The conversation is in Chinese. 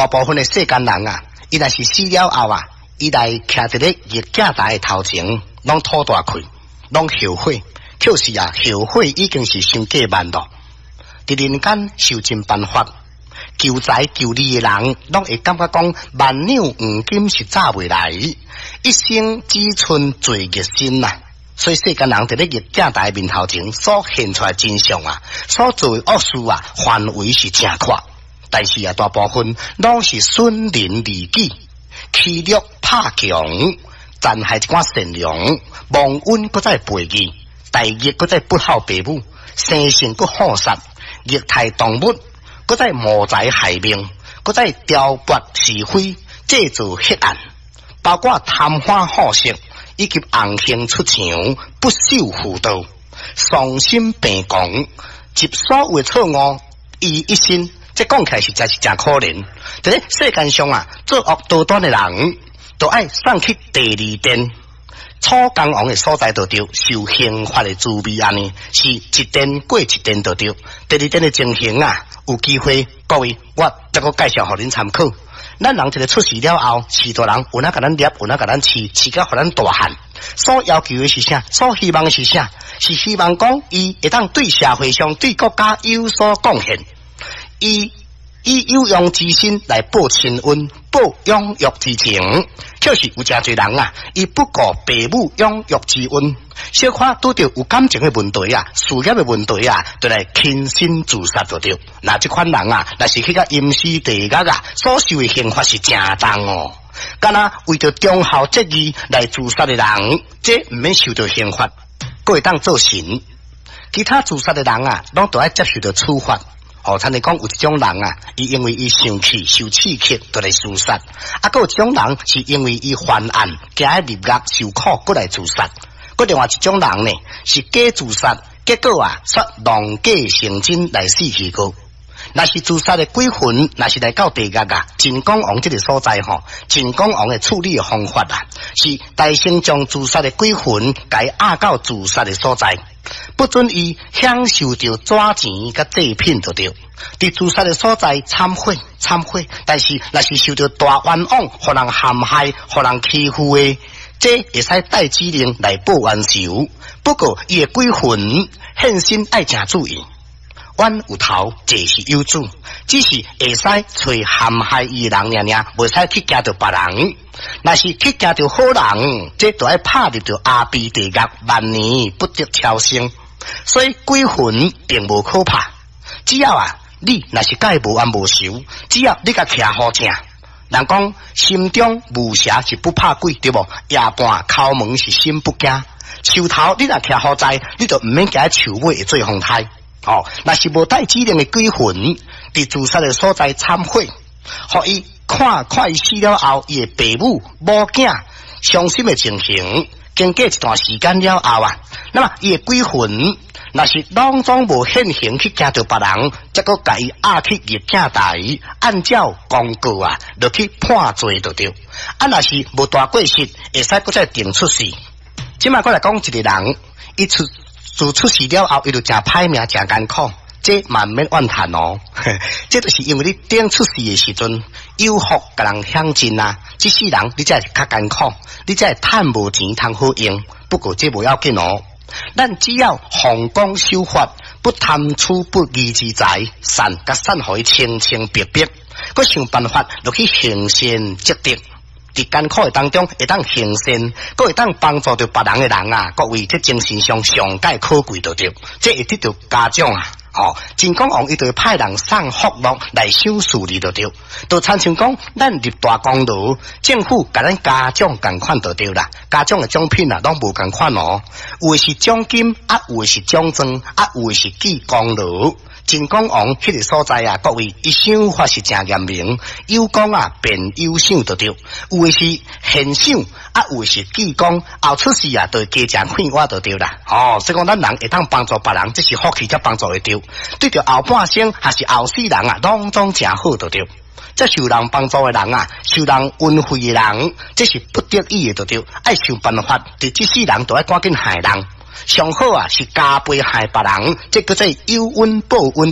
大部分的世间人啊，伊若是死了后啊，伊来徛伫咧热镜台的头前，拢吐大气，拢后悔。可是啊，后悔已经是伤过慢了。伫人间受尽办法，求财求利的人，拢会感觉讲万两黄金是找未来，一生只存罪孽心呐。所以世间人伫咧热镜台面头前所现出来真相啊，所做的恶事啊，范围是正阔，但是啊，大部分拢是损人利己，欺辱怕强，残害一寡善良，忘恩搁再背义，大义搁再不孝父母，生性搁好杀，虐待动物，搁再谋财害命，搁再挑拨是非，制造黑暗，包括贪欢好色。以及红杏出墙，不守妇道，丧心病狂，集所有错误于一身。这讲起来实在是真可怜。在咧世间上啊，作恶多端的人，都爱送去第二殿。楚江王的所在就对，受刑罚的滋味安尼，是一殿过一殿就对。第二殿的情形啊，有机会各位我再个介绍给恁参考。咱人一个出世了后，许多人有哪甲咱捏，有哪甲咱饲，饲甲互咱大汉。所要求的是啥？所希望的是啥？是希望讲伊会当对社会上、对国家有所贡献。伊有用之身来报亲恩、报养育之情。就是有真侪人啊，伊不顾父母养育之恩，小可拄着有感情的问题啊、事业的问题啊，就来轻生自杀就对。那这款人啊，若是去到阴司地狱啊，所受的刑罚是正重哦。敢若为着忠孝节义来自杀的人，这唔免受到刑罚，佫会当做神。其他自杀的人啊，拢都要接受到处罚。参你讲有一种人啊，伊因为伊生气受刺激，就来自杀；佫有一种人是因为伊犯案，惊喺入狱受苦，佫来自杀；佫另外一种人呢，是假自杀，结果啊，说弄假成真来死去过。若是自杀的鬼魂，若是来到地狱啊，晋江王这个所在晋江王的处理的方法啊，是大圣将自杀的鬼魂改押到自杀的所在。不准伊享受到纸钱甲祭品就对，伫自杀的所在忏悔，但是若是受到大冤枉，互人陷害，互人欺负的，这会使带指令来报冤仇。不过伊的鬼魂现身爱正注意，冤有头，这是有主，只是会使找陷害伊的人尔，袂使去惊到别人。若是去惊到好人，这就要拍入到阿鼻地狱，万年不得超生。所以鬼魂并无可怕，只要啊，你若是甲伊无冤无仇，只要你甲徛好正。人讲心中无邪是不怕鬼，对无？夜半敲门是心不惊。树头你若徛好在，你就唔免惊树尾会做风台。若是无带指令的鬼魂，伫自杀的所在忏悔，互伊看伊死了后，伊的父母、母囝伤心的情形，经过一段时间了后啊，那么伊的鬼魂若是拢总无现形去惊到别人，则个甲伊押去热镜台，按照公告啊，就去判罪就对。若是无大过失，会使搁再定出事。即摆过来讲一个人，伊自出事了后，伊就真歹命，真艰苦。这慢免怨叹哦，这就是因为你顶出事的时阵，有福甲人享尽啊，这世人你才是较艰苦，你才趁无钱通好用。不过这无要紧哦，咱只要奉公守法，不贪取不义之财，善甲善互伊清清白白，佮想办法落去行善积德。伫艰苦的当中，会当行善，佮会当帮助到别人的人啊，各位在精神上上界可贵就对，这会得到嘉奖啊。晋江王伊就会派人送福禄来赏赐你就对，就参像讲咱立大功劳，政府甲咱嘉奖共款就对啦。嘉奖的奖品啊，拢无共款哦，有的是奖金，有的是奖状，有的是记功劳。晋江王迄个所在啊，各位伊赏法是真严明，有功啊便有赏就对，有的是现赏，有的是记功，后出事啊，就会加强劝我就对啦。所以讲咱人会当帮助别人，这是福气才帮助会到。对着后半生还是后世人啊，拢总真好就对。这受人帮助的人啊，受人恩惠的人，这是不得已的就对。爱想办法，伫这世人都要赶紧害人。上好啊，是加倍害别人，这个叫有恩报恩。